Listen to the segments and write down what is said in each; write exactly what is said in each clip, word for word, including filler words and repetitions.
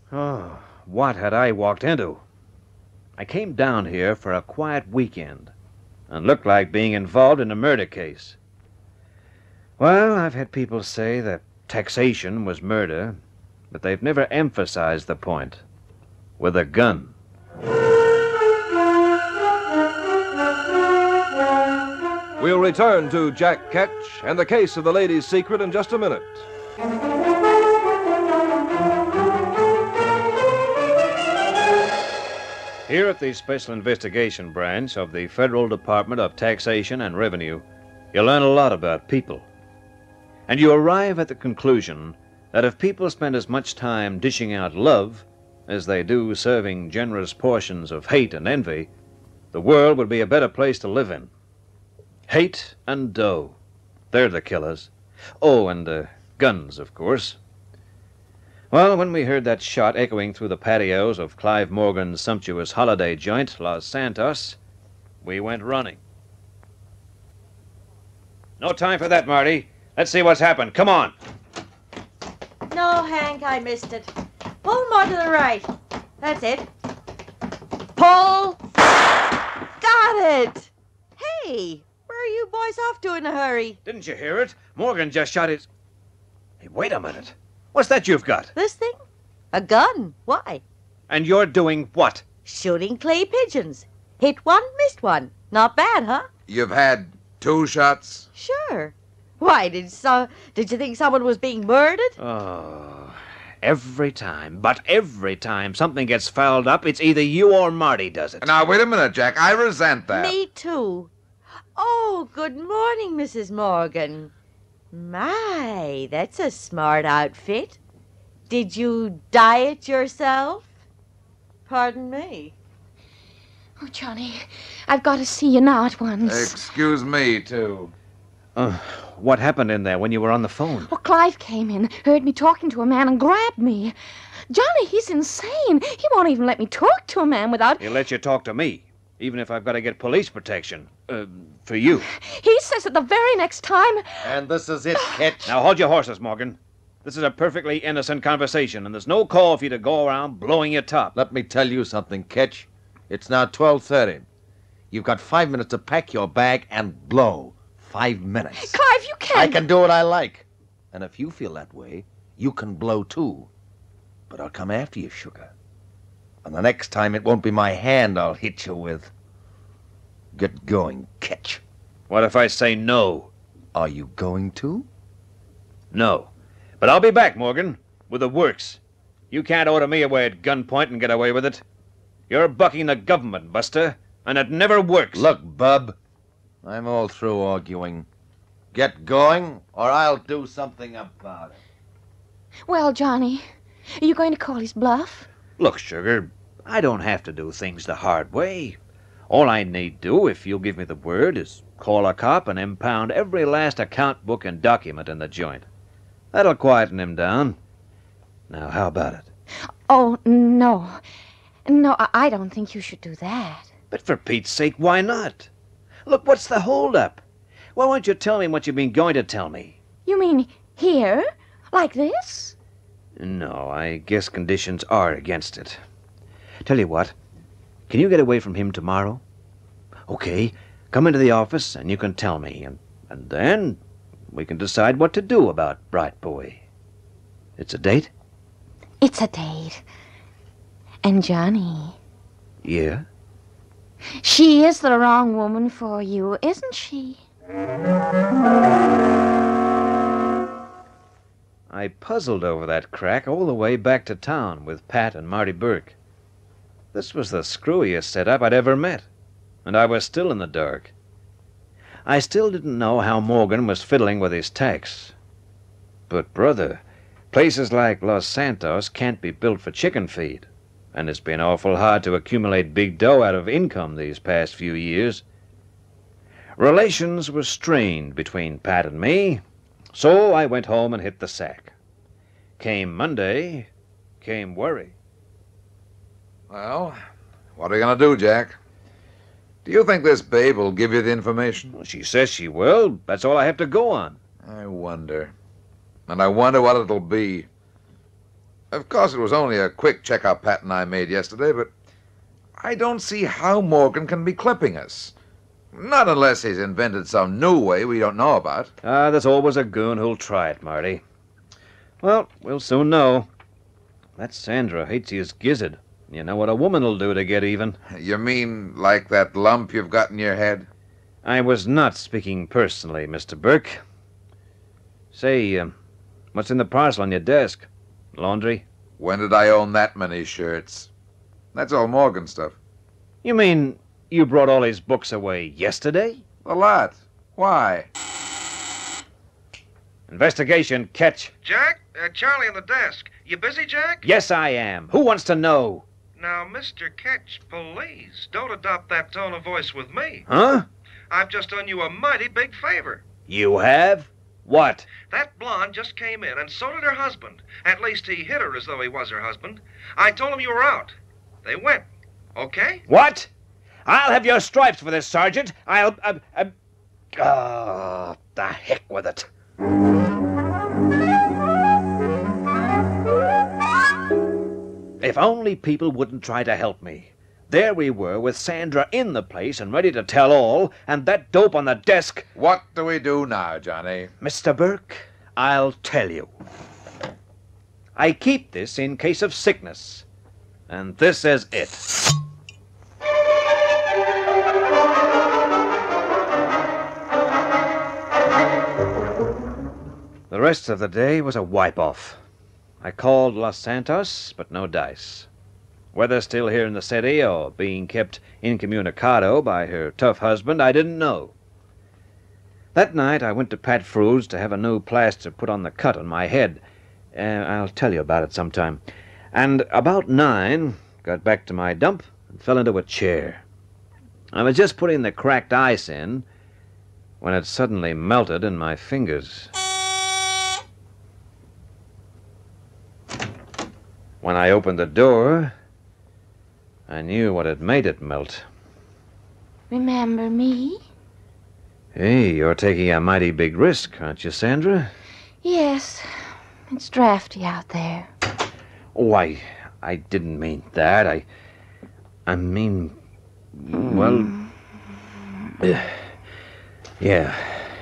Oh, what had I walked into? I came down here for a quiet weekend and looked like being involved in a murder case. Well, I've had people say that taxation was murder, but they've never emphasized the point. With a gun. We'll return to Jack Ketch and the case of the lady's secret in just a minute. Here at the Special Investigation Branch of the Federal Department of Taxation and Revenue, you learn a lot about people. And you arrive at the conclusion that if people spend as much time dishing out love as they do serving generous portions of hate and envy, the world would be a better place to live in. Hate and dough. They're the killers. Oh, and uh, guns, of course. Well, when we heard that shot echoing through the patios of Clive Morgan's sumptuous holiday joint, Los Santos, we went running. No time for that, Marty. Let's see what's happened. Come on. No, Hank, I missed it. Pull more to the right. That's it. Pull. Got it. Hey, where are you boys off to in a hurry? Didn't you hear it? Morgan just shot his... Hey, wait a minute. What's that you've got? This thing? A gun. Why? And you're doing what? Shooting clay pigeons. Hit one, missed one. Not bad, huh? You've had two shots? Sure. Why, did so? Did you think someone was being murdered? Oh, every time, but every time something gets fouled up, it's either you or Marty does it. Now, wait a minute, Jack. I resent that. Me too. Oh, good morning, Missus Morgan. My, that's a smart outfit. Did you dye it yourself? Pardon me. Oh, Johnny, I've got to see you now at once. Excuse me, too. Uh, what happened in there when you were on the phone? Oh, Clive came in, heard me talking to a man, and grabbed me. Johnny, he's insane. He won't even let me talk to a man without... He'll let you talk to me, even if I've got to get police protection. Uh, for you. He says that the very next time... And this is it, Ketch. Now hold your horses, Morgan. This is a perfectly innocent conversation, and there's no call for you to go around blowing your top. Let me tell you something, Ketch. It's now twelve thirty. You've got five minutes to pack your bag and blow. Five minutes. Clive, you can't... I can do what I like. And if you feel that way, you can blow too. But I'll come after you, sugar. And the next time it won't be my hand I'll hit you with. Get going, Ketch. What if I say no? Are you going to? No. But I'll be back, Morgan, with the works. You can't order me away at gunpoint and get away with it. You're bucking the government, Buster, and it never works. Look, bub, I'm all through arguing. Get going, or I'll do something about it. Well, Johnny, are you going to call his bluff? Look, sugar, I don't have to do things the hard way. All I need do, if you'll give me the word, is call a cop and impound every last account book and document in the joint. That'll quieten him down. Now, how about it? Oh, no. No, I- I don't think you should do that. But for Pete's sake, why not? Look, what's the holdup? Why won't you tell me what you've been going to tell me? You mean here? Like this? No, I guess conditions are against it. Tell you what, can you get away from him tomorrow? Okay, come into the office and you can tell me, and, and then we can decide what to do about Bright Boy. It's a date? It's a date. And Johnny, Yeah? she is the wrong woman for you, isn't she? I puzzled over that crack all the way back to town with Pat and Marty Burke. This was the screwiest setup I'd ever met, and I was still in the dark. I still didn't know how Morgan was fiddling with his tax. But, brother, places like Los Santos can't be built for chicken feed, and it's been awful hard to accumulate big dough out of income these past few years. Relations were strained between Pat and me, so I went home and hit the sack. Came Monday, came worry. Well, what are you going to do, Jack? Do you think this babe will give you the information? Well, she says she will. That's all I have to go on. I wonder. And I wonder what it'll be. Of course, it was only a quick checkup Pat and I made yesterday, but I don't see how Morgan can be clipping us. Not unless he's invented some new way we don't know about. Ah, there's always a goon who'll try it, Marty. Well, we'll soon know. That Sandra hates you as gizzard. You know what a woman'll do to get even. You mean like that lump you've got in your head? I was not speaking personally, Mister Burke. Say, uh, what's in the parcel on your desk? Laundry? When did I own that many shirts? That's all Morgan stuff. You mean you brought all his books away yesterday? A lot. Why? Investigation, catch. Jack? Uh, Charlie on the desk. You busy, Jack? Yes, I am. Who wants to know? Now, Mister Ketch, please, don't adopt that tone of voice with me. Huh? I've just done you a mighty big favor. You have? What? That blonde just came in, and so did her husband. At least he hit her as though he was her husband. I told him you were out. They went. Okay? What? I'll have your stripes for this, Sergeant. I'll... Uh, uh, oh, the heck with it. If only people wouldn't try to help me. There we were with Sandra in the place and ready to tell all, and that dope on the desk. What do we do now, Johnny? Mister Burke, I'll tell you. I keep this in case of sickness, and this is it. The rest of the day was a wipe-off. I called Los Santos, but no dice. Whether still here in the city or being kept incommunicado by her tough husband, I didn't know. That night I went to Pat Froude's to have a new plaster put on the cut on my head. Uh, I'll tell you about it sometime. And about nine, got back to my dump and fell into a chair. I was just putting the cracked ice in when it suddenly melted in my fingers. When I opened the door, I knew what had made it melt. Remember me? Hey, you're taking a mighty big risk, aren't you, Sandra? Yes. It's drafty out there. Oh, I... I didn't mean that. I... I mean... Well... uh, yeah.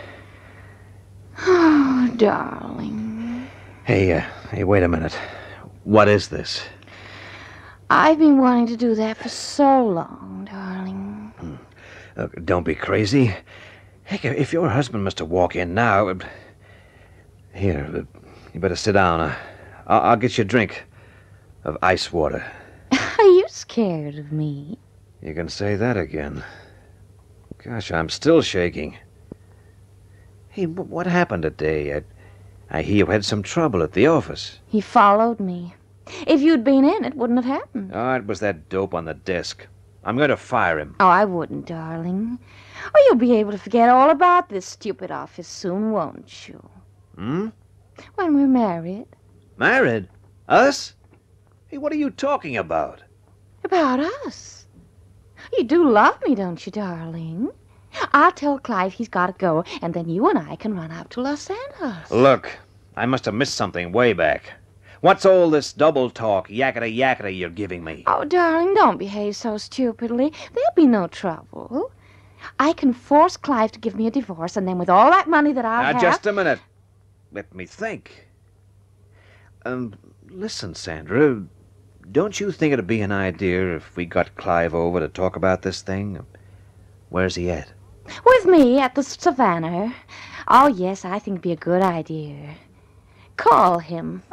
Oh, darling. Hey, uh, hey, wait a minute. What is this? I've been wanting to do that for so long, darling. Uh, don't be crazy. Heck, if your husband was to walk in now... Uh, here, uh, you better sit down. Uh, I'll, I'll get you a drink of ice water. Are you scared of me? You can say that again. Gosh, I'm still shaking. Hey, what happened today? I, I hear you had some trouble at the office. He followed me. If you'd been in, it wouldn't have happened. Oh, it was that dope on the desk. I'm going to fire him. Oh, I wouldn't, darling. Oh, you'll be able to forget all about this stupid office soon, won't you? Hmm? When we're married. Married? Us? Hey, what are you talking about? About us. You do love me, don't you, darling? I'll tell Clive he's got to go, and then you and I can run out to Los Santos. Look, I must have missed something way back. What's all this double talk, yakety yakety you're giving me? Oh, darling, don't behave so stupidly. There'll be no trouble. I can force Clive to give me a divorce, and then with all that money that I'll Now, have... just a minute. Let me think. Um, listen, Sandra, don't you think it'd be an idea if we got Clive over to talk about this thing? Where's he at? With me at the Savannah. Oh, yes, I think it'd be a good idea. Call him.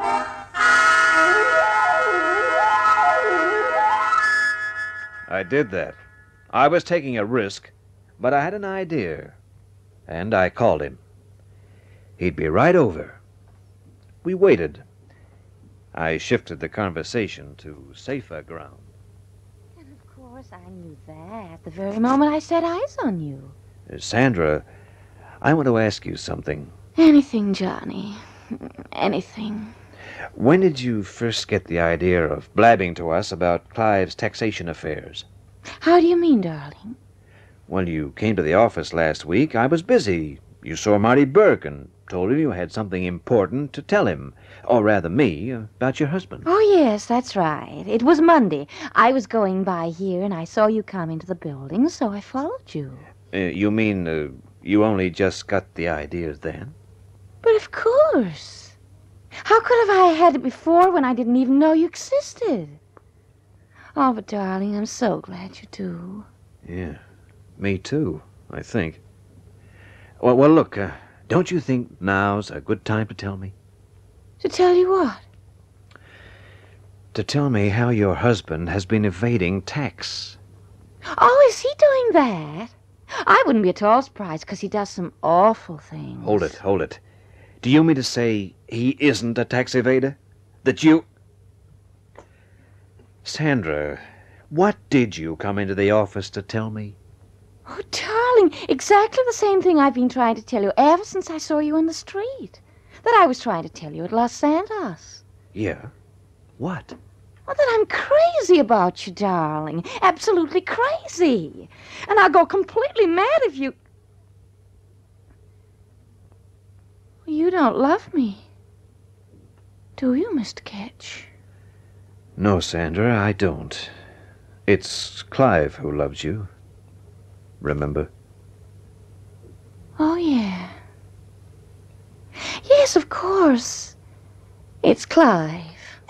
I did that. I was taking a risk, but I had an idea, and I called him. He'd be right over. We waited. I shifted the conversation to safer ground. And of course I knew that the very moment I set eyes on you. Uh, Sandra, I want to ask you something. Anything, Johnny. Anything. When did you first get the idea of blabbing to us about Clive's taxation affairs? How do you mean, darling? Well, you came to the office last week. I was busy. You saw Marty Burke and told him you had something important to tell him, or rather me, about your husband. Oh, yes, that's right. It was Monday. I was going by here, and I saw you come into the building, so I followed you. Uh, you mean uh, you only just got the idea then? But of course. How could have I had it before when I didn't even know you existed? Oh, but darling, I'm so glad you do. Yeah, me too, I think. Well, well look, uh, don't you think now's a good time to tell me? To tell you what? To tell me how your husband has been evading tax. Oh, is he doing that? I wouldn't be at all surprised, because he does some awful things. Hold it, hold it. Do you mean to say he isn't a tax evader? That you... Sandra, what did you come into the office to tell me? Oh, darling, exactly the same thing I've been trying to tell you ever since I saw you in the street. That I was trying to tell you at Los Santos. Yeah? What? Well, that I'm crazy about you, darling. Absolutely crazy. And I'll go completely mad if you... You don't love me. Do you, Mister Ketch? No, Sandra, I don't. It's Clive who loves you. Remember? Oh, yeah. Yes, of course. It's Clive.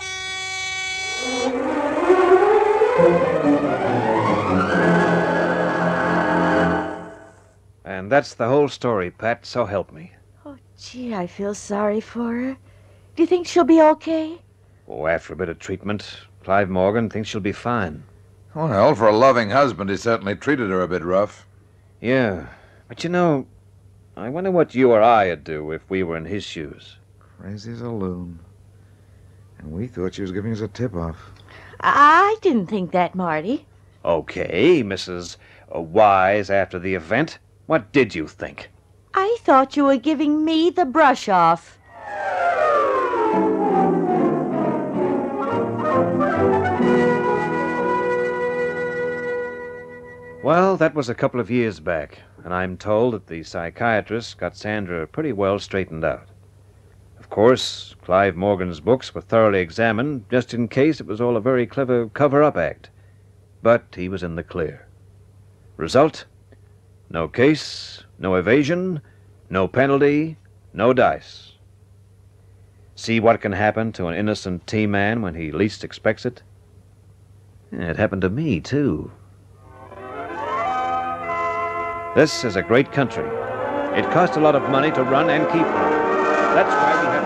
And that's the whole story, Pat, so help me. Oh, gee, I feel sorry for her. Do you think she'll be okay? Oh, after a bit of treatment, Clive Morgan thinks she'll be fine. Well, for a loving husband, he certainly treated her a bit rough. Yeah, but you know, I wonder what you or I'd do if we were in his shoes. Crazy as a loon. And we thought she was giving us a tip-off. I didn't think that, Marty. Okay, Missus Wise, after the event, what did you think? I thought you were giving me the brush off. Well, that was a couple of years back, and I'm told that the psychiatrist got Sandra pretty well straightened out. Of course, Clive Morgan's books were thoroughly examined, just in case it was all a very clever cover-up act. But he was in the clear. Result? No case, no evasion, no penalty, no dice. See what can happen to an innocent T-man when he least expects it? Yeah, it happened to me, too. This is a great country. It costs a lot of money to run and keep one. That's why we have